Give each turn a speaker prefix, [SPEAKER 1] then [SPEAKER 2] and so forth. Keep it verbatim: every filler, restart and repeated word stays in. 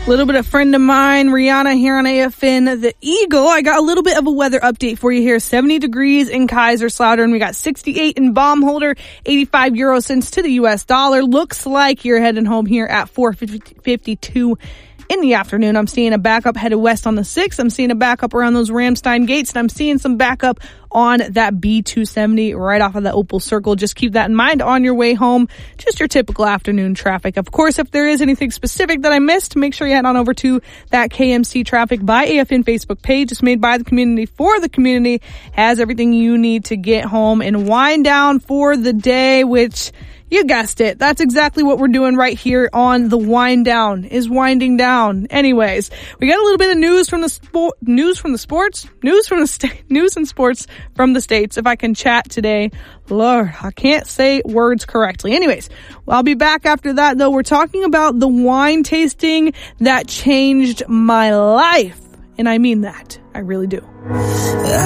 [SPEAKER 1] A little bit of friend of mine, Rihanna, here on A F N The Eagle. I got a little bit of a weather update for you here. seventy degrees in Kaiserslautern. We got sixty-eight in Baumholder, eighty-five euro cents to the U S dollar. Looks like you're heading home here at four fifty-two in the afternoon. I'm seeing a backup headed west on the six. I'm seeing a backup around those Ramstein gates, and I'm seeing some backup on that B two seventy right off of the Opal Circle. Just keep that in mind on your way home. Just your typical afternoon traffic. Of course, if there is anything specific that I missed, make sure you head on over to that K M C Traffic by A F N Facebook page. It's made by the community for the community. Has everything you need to get home and wind down for the day, which... you guessed it. That's exactly what we're doing right here on the wind down, is winding down. Anyways, we got a little bit of news from the sport, news from the sports, news from the state, news and sports from the States. If I can chat today, Lord, I can't say words correctly. Anyways, well, I'll be back after that though. We're talking about the wine tasting that changed my life. And I mean that. I really do.